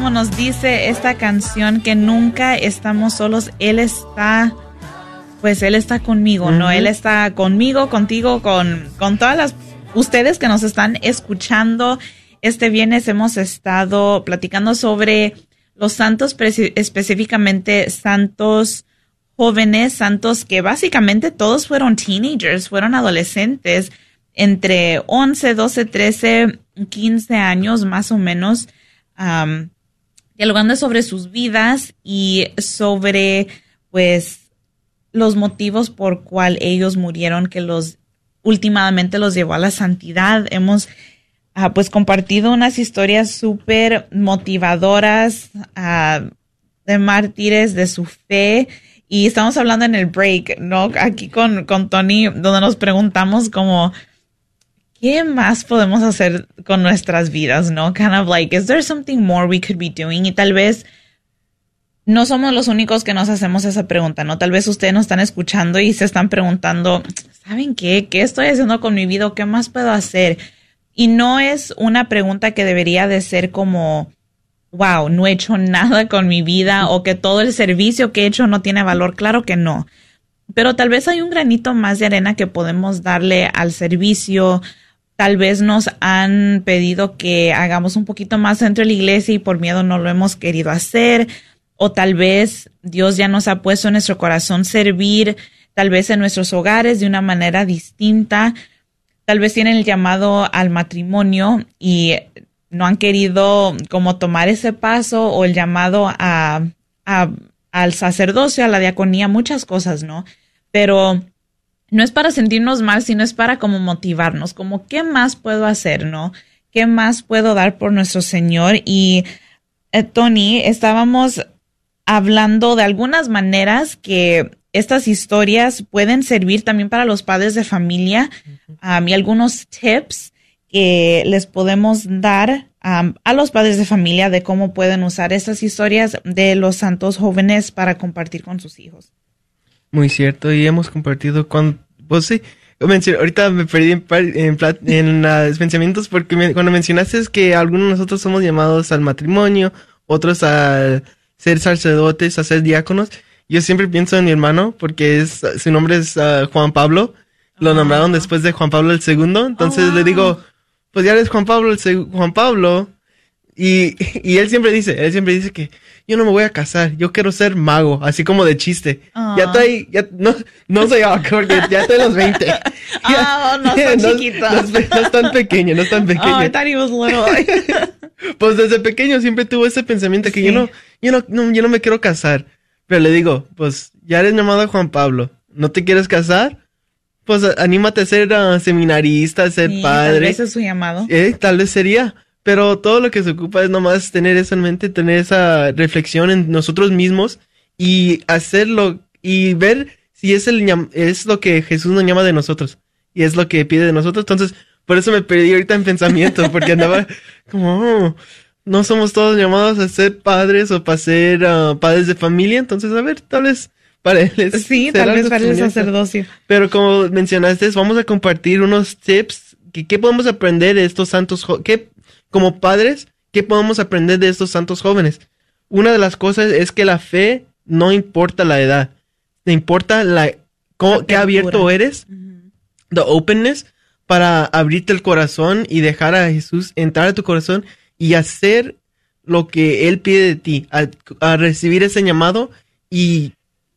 como nos dice esta canción, que nunca estamos solos. Él está conmigo, ¿no? Él está conmigo, contigo, con todas las ustedes que nos están escuchando. Este viernes hemos estado platicando sobre los santos, específicamente santos jóvenes, santos que básicamente todos fueron teenagers, fueron adolescentes, entre 11, 12, 13, 15 años más o menos, dialogando sobre sus vidas y sobre, pues, los motivos por cual ellos murieron, que últimamente los llevó a la santidad. Hemos pues compartido unas historias súper motivadoras de mártires de su fe, y estamos hablando en el break, ¿no? Aquí con Tony, donde nos preguntamos como, ¿qué más podemos hacer con nuestras vidas, no? Kind of like, is there something more we could be doing? Y tal vez no somos los únicos que nos hacemos esa pregunta, ¿no? Tal vez ustedes nos están escuchando y se están preguntando, ¿saben qué? ¿Qué estoy haciendo con mi vida? ¿Qué más puedo hacer? Y no es una pregunta que debería de ser como, wow, no he hecho nada con mi vida, o que todo el servicio que he hecho no tiene valor. Claro que no. Pero tal vez hay un granito más de arena que podemos darle al servicio. Tal vez nos han pedido que hagamos un poquito más dentro de la iglesia y por miedo no lo hemos querido hacer. O tal vez Dios ya nos ha puesto en nuestro corazón servir, tal vez en nuestros hogares de una manera distinta. Tal vez tienen el llamado al matrimonio y no han querido como tomar ese paso, o el llamado al sacerdocio, a la diaconía, muchas cosas, ¿no? Pero no es para sentirnos mal, sino es para como motivarnos, como ¿qué más puedo hacer, no? ¿Qué más puedo dar por nuestro Señor? Y Tony, estábamos hablando de algunas maneras que estas historias pueden servir también para los padres de familia, y algunos tips que les podemos dar a los padres de familia de cómo pueden usar estas historias de los santos jóvenes para compartir con sus hijos. Muy cierto, y hemos compartido pues sí, ahorita me perdí en los pensamientos, porque cuando mencionaste es que algunos de nosotros somos llamados al matrimonio, otros a ser sacerdotes, a ser diáconos. Yo siempre pienso en mi hermano, porque su nombre es Juan Pablo. Lo nombraron después de Juan Pablo II. Entonces le digo, pues ya eres Juan Pablo, Juan Pablo. Y él siempre dice que yo no me voy a casar, yo quiero ser mago, así como de chiste. No soy porque ya estoy en los 20. No es tan chiquito. No es tan pequeño, no es tan pequeño. Oh, I thought he was little. Pues desde pequeño siempre tuvo ese pensamiento que yo no me quiero casar. Pero le digo, pues ya eres llamado a Juan Pablo, ¿no te quieres casar? Pues anímate a ser seminarista, a ser padre. Tal vez es su llamado. Tal vez sería. Pero todo lo que se ocupa es nomás tener eso en mente, tener esa reflexión en nosotros mismos y hacerlo y ver si es lo que Jesús nos llama de nosotros y es lo que pide de nosotros. Entonces, por eso me perdí ahorita en pensamientos, porque andaba como, no somos todos llamados a ser padres o para ser padres de familia. Entonces, a ver, tal vez para él es... Sí, tal vez para el sacerdocio. Pero como mencionaste, vamos a compartir unos tips. ¿Qué podemos aprender de estos santos como padres, qué podemos aprender de estos santos jóvenes? Una de las cosas es que la fe no importa la edad. Te importa qué abierto eres, the openness, para abrirte el corazón y dejar a Jesús entrar a tu corazón y hacer lo que Él pide de ti, a recibir ese llamado y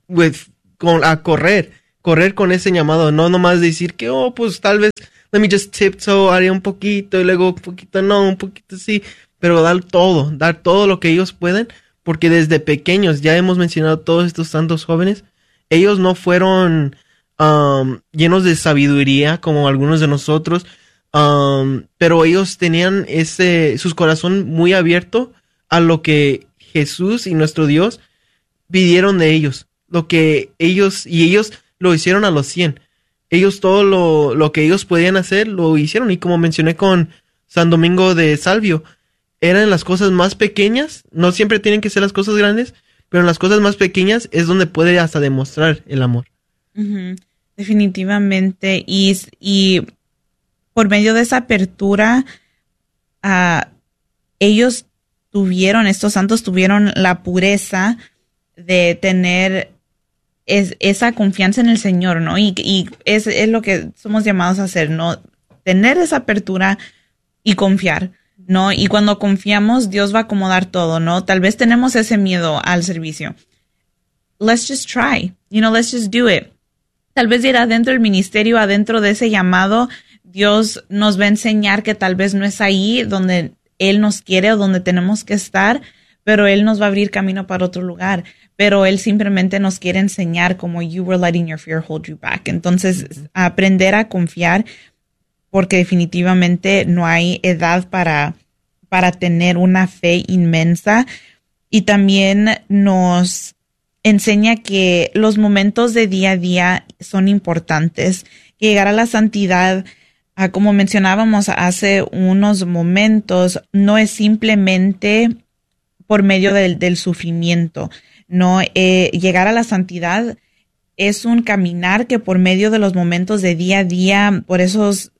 a correr con ese llamado, no nomás decir que, pues tal vez let me just tiptoe, haré un poquito y luego un poquito no, un poquito sí, pero dar todo lo que ellos pueden, porque desde pequeños, ya hemos mencionado todos estos santos jóvenes, ellos no fueron llenos de sabiduría como algunos de nosotros, pero ellos tenían su corazón muy abierto a lo que Jesús y nuestro Dios pidieron de ellos, lo que ellos lo hicieron a los 100. Ellos todo lo que ellos podían hacer, lo hicieron. Y como mencioné con San Domingo de Salvio, eran las cosas más pequeñas. No siempre tienen que ser las cosas grandes, pero en las cosas más pequeñas es donde puede hasta demostrar el amor. Uh-huh. Definitivamente. Y por medio de esa apertura, ellos estos santos tuvieron la pureza de tener esa confianza en el Señor, ¿no? Y es lo que somos llamados a hacer, ¿no? Tener esa apertura y confiar, ¿no? Y cuando confiamos, Dios va a acomodar todo, ¿no? Tal vez tenemos ese miedo al servicio. Let's just try, let's just do it. Tal vez ir adentro del ministerio, adentro de ese llamado, Dios nos va a enseñar que tal vez no es ahí donde Él nos quiere o donde tenemos que estar, pero Él nos va a abrir camino para otro lugar. Pero Él simplemente nos quiere enseñar como you were letting your fear hold you back. Entonces, aprender a confiar, porque definitivamente no hay edad para tener una fe inmensa. Y también nos enseña que los momentos de día a día son importantes. Que llegar a la santidad, como mencionábamos hace unos momentos, no es simplemente por medio del sufrimiento. No, llegar a la santidad es un caminar que por medio de los momentos de día a día, por esos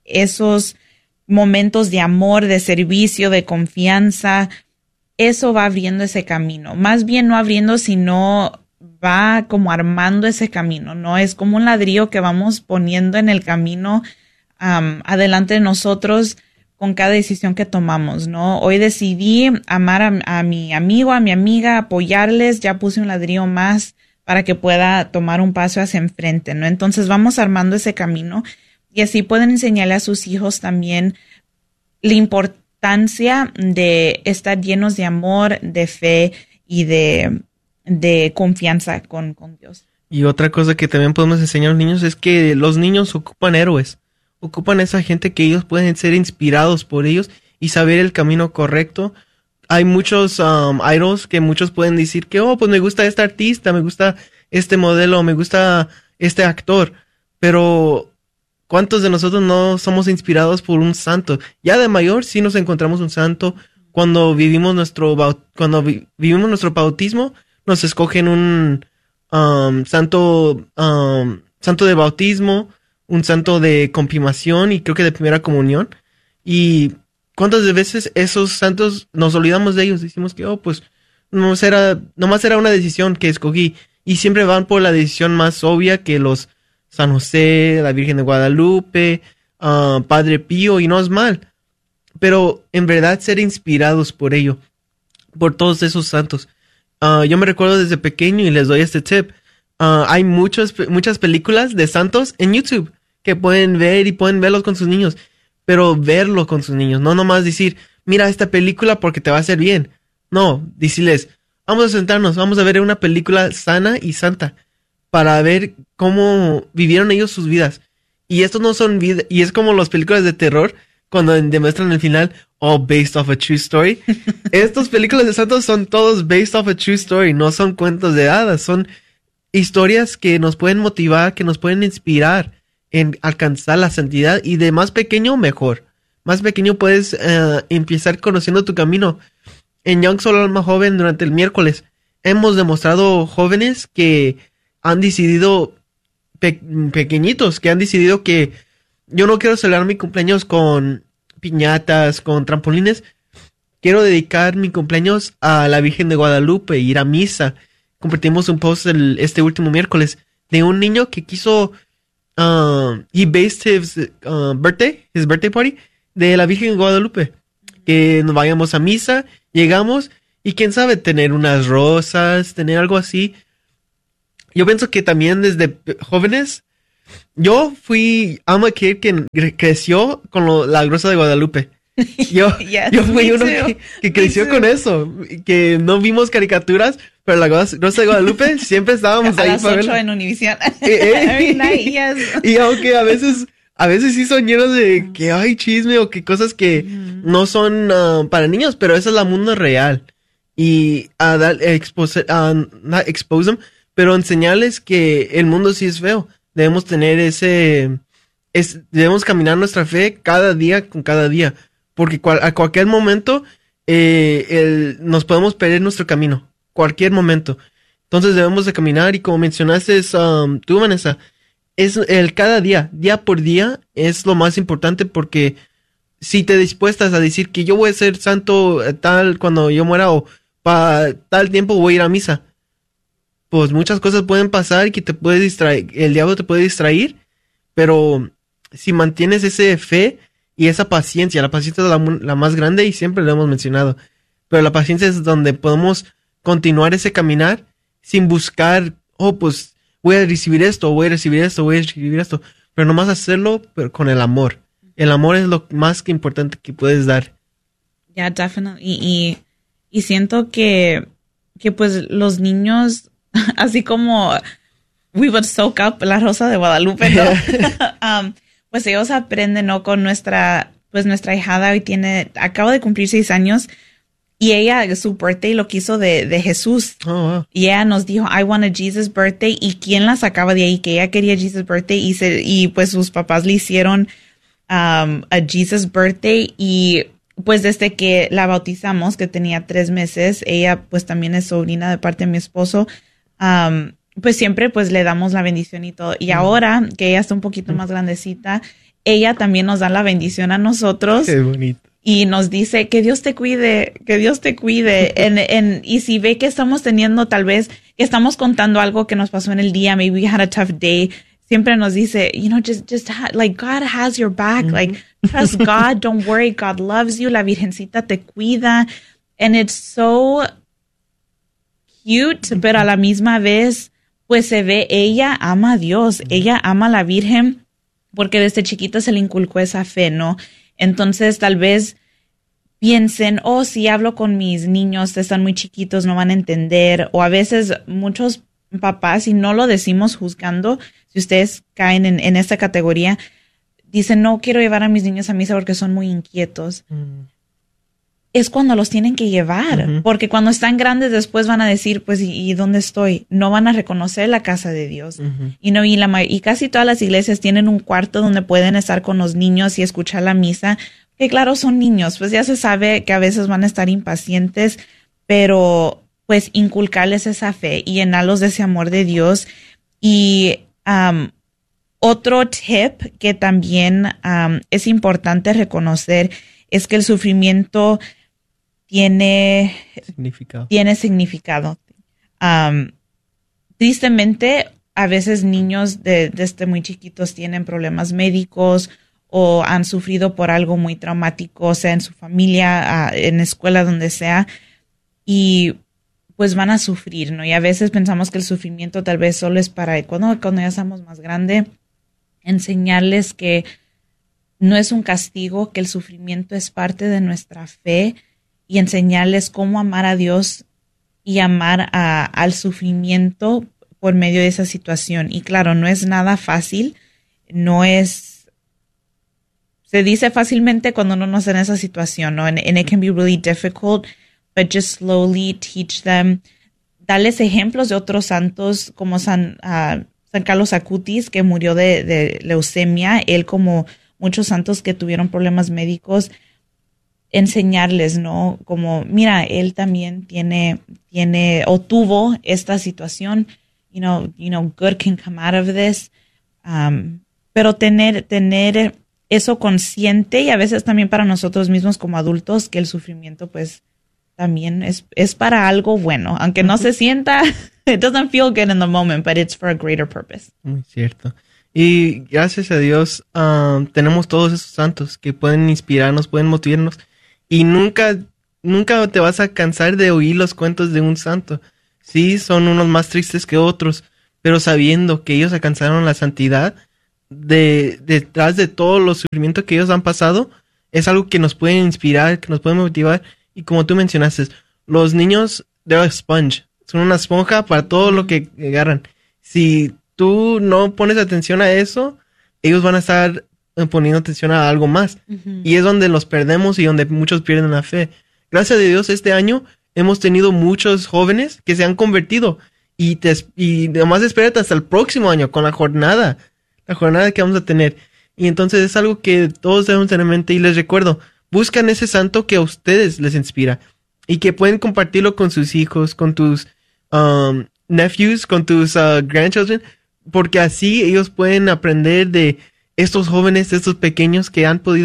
momentos de amor, de servicio, de confianza, eso va abriendo ese camino. Más bien no abriendo, sino va como armando ese camino, ¿no? Es como un ladrillo que vamos poniendo en el camino adelante de nosotros con cada decisión que tomamos, ¿no? Hoy decidí amar a mi amigo, a mi amiga, apoyarles, ya puse un ladrillo más para que pueda tomar un paso hacia enfrente, ¿no? Entonces vamos armando ese camino y así pueden enseñarle a sus hijos también la importancia de estar llenos de amor, de fe y de confianza con Dios. Y otra cosa que también podemos enseñar a los niños es que los niños ocupan héroes. Ocupan esa gente que ellos pueden ser inspirados por ellos y saber el camino correcto. Hay muchos idols que muchos pueden decir que, pues me gusta este artista, me gusta este modelo, me gusta este actor. Pero, ¿cuántos de nosotros no somos inspirados por un santo? Ya de mayor sí nos encontramos un santo. Cuando vivimos nuestro bautismo, nos escogen un santo de bautismo, un santo de confirmación y creo que de primera comunión. Y cuántas de veces esos santos nos olvidamos de ellos, decimos que pues nomás era una decisión que escogí, y siempre van por la decisión más obvia, que los San José, la Virgen de Guadalupe, Padre Pío, y no es mal, pero en verdad ser inspirados por ello, por todos esos santos. Yo me recuerdo desde pequeño, y les doy este tip, hay muchas películas de santos en YouTube que pueden ver y pueden verlos con sus niños, pero verlo con sus niños, no nomás decir, mira esta película porque te va a hacer bien. No, decirles, vamos a sentarnos, vamos a ver una película sana y santa para ver cómo vivieron ellos sus vidas. Y estos no son vidas, y es como las películas de terror cuando demuestran al final, based off a true story. Estas películas de santos son todos based off a true story, no son cuentos de hadas, son historias que nos pueden motivar, que nos pueden inspirar en alcanzar la santidad, y de más pequeño mejor. Más pequeño puedes empezar conociendo tu camino. En Young Solo Alma Joven, durante el miércoles, hemos demostrado jóvenes que han decidido, pequeñitos, que han decidido que yo no quiero celebrar mi cumpleaños con piñatas, con trampolines. Quiero dedicar mi cumpleaños a la Virgen de Guadalupe, ir a misa. Compartimos un post este último miércoles de un niño que quiso, he based his birthday party, de la Virgen de Guadalupe. Que nos vayamos a misa, llegamos, y quién sabe, tener unas rosas, tener algo así. Yo pienso que también desde jóvenes, yo fui a kid que creció con la Rosa de Guadalupe. Yo fui uno que creció con eso, que no vimos caricaturas, pero la Rosa de Guadalupe siempre estábamos a ahí las para 8 verla. en Univision. Every night, yes. Y aunque a veces sí son llenos de que hay chisme o que cosas que no son para niños, pero esa es la mundo real. Y expose them, pero enseñarles que el mundo sí es feo. Debemos tener debemos caminar nuestra fe cada día con cada día. Porque a cualquier momento nos podemos perder nuestro camino. Cualquier momento. Entonces debemos de caminar, y como mencionaste tú, Vanessa, es el cada día por día es lo más importante, porque si te dispuestas a decir que yo voy a ser santo tal cuando yo muera o para tal tiempo voy a ir a misa, pues muchas cosas pueden pasar y que te puede distraer, el diablo te puede distraer, pero si mantienes esa fe y esa paciencia, la paciencia es la más grande y siempre lo hemos mencionado, pero la paciencia es donde podemos continuar ese caminar sin buscar, pues voy a recibir esto, voy a recibir esto, voy a recibir esto, pero nomás hacerlo pero con el amor. El amor es lo más que importante que puedes dar. Yeah, definitely. Y siento que pues los niños, así como we would soak up la Rosa de Guadalupe, ¿no? Pues ellos aprenden, ¿no? Con nuestra hijada hoy acaba de cumplir 6 años y ella, su birthday lo quiso de Jesús. Oh, wow. Y ella nos dijo, I want a Jesus birthday. ¿Y quién la sacaba de ahí? Que ella quería Jesus birthday y pues sus papás le hicieron a Jesus birthday y pues desde que la bautizamos, que tenía 3 meses, ella pues también es sobrina de parte de mi esposo, pues siempre pues le damos la bendición y todo. Y ahora que ella está un poquito más grandecita, ella también nos da la bendición a nosotros. Qué bonito. Y nos dice, que Dios te cuide, que Dios te cuide. Y si ve que estamos teniendo tal vez, que estamos contando algo que nos pasó en el día, maybe we had a tough day, siempre nos dice, like God has your back, like trust God, don't worry, God loves you, la Virgencita te cuida. And it's so cute, pero a la misma vez, pues se ve, ella ama a Dios, ella ama a la Virgen, porque desde chiquita se le inculcó esa fe, ¿no? Entonces tal vez piensen, si hablo con mis niños, están muy chiquitos, no van a entender, o a veces muchos papás, y no lo decimos juzgando, si ustedes caen en esta categoría, dicen, no quiero llevar a mis niños a misa porque son muy inquietos. Es cuando los tienen que llevar, porque cuando están grandes después van a decir, pues, ¿y dónde estoy? No van a reconocer la casa de Dios. Y casi todas las iglesias tienen un cuarto donde pueden estar con los niños y escuchar la misa, que claro, son niños, pues ya se sabe que a veces van a estar impacientes, pero pues inculcarles esa fe y llenarlos de ese amor de Dios. Y otro tip que también es importante reconocer es que el sufrimiento tiene significado. Tristemente, a veces niños desde muy chiquitos tienen problemas médicos o han sufrido por algo muy traumático, sea en su familia, en la escuela, donde sea, y pues van a sufrir, ¿no? Y a veces pensamos que el sufrimiento tal vez solo es para cuando ya somos más grandes, enseñarles que no es un castigo, que el sufrimiento es parte de nuestra fe y enseñarles cómo amar a Dios y amar al sufrimiento por medio de esa situación. Y claro, no es nada fácil, se dice fácilmente cuando uno no está en esa situación, ¿no? And it can be really difficult, but just slowly teach them. Darles ejemplos de otros santos como San Carlos Acutis, que murió de leucemia. Él, como muchos santos que tuvieron problemas médicos, enseñarles, ¿no? Como, mira, él también tiene o tuvo esta situación, you know, good can come out of this. Pero tener eso consciente, y a veces también para nosotros mismos como adultos, que el sufrimiento pues también es para algo bueno, aunque no se sienta, it doesn't feel good in the moment, but it's for a greater purpose. Muy cierto. Y gracias a Dios tenemos todos esos santos que pueden inspirarnos, pueden motivarnos, y nunca te vas a cansar de oír los cuentos de un santo. Sí, son unos más tristes que otros, pero sabiendo que ellos alcanzaron la santidad, detrás de todo los sufrimientos que ellos han pasado, es algo que nos puede inspirar, que nos puede motivar. Y como tú mencionaste, los niños, they're a sponge, son una esponja para todo lo que agarran. Si tú no pones atención a eso, ellos van a estar poniendo atención a algo más. Y es donde los perdemos y donde muchos pierden la fe. Gracias a Dios, este año hemos tenido muchos jóvenes que se han convertido. Y nomás espérate hasta el próximo año con la jornada que vamos a tener. Y entonces es algo que todos debemos tener en mente. Y les recuerdo, buscan ese santo que a ustedes les inspira y que pueden compartirlo con sus hijos, con tus nephews, con tus grandchildren, porque así ellos pueden aprender de estos jóvenes, de estos pequeños que han podido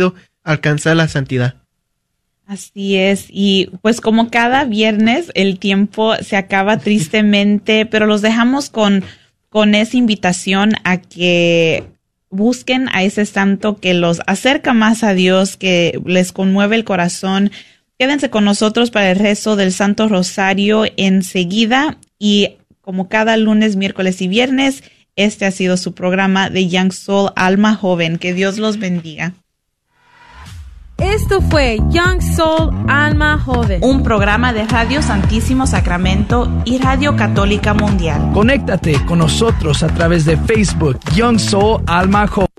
alcanzar la santidad. Así es, y pues como cada viernes el tiempo se acaba tristemente, pero los dejamos con esa invitación a que busquen a ese santo que los acerca más a Dios, que les conmueve el corazón. Quédense con nosotros para el rezo del Santo Rosario enseguida, y como cada lunes, miércoles y viernes, este ha sido su programa de Young Soul, Alma Joven. Que Dios los bendiga. Esto fue Young Soul, Alma Joven, un programa de Radio Santísimo Sacramento y Radio Católica Mundial. Conéctate con nosotros a través de Facebook, Young Soul, Alma Joven.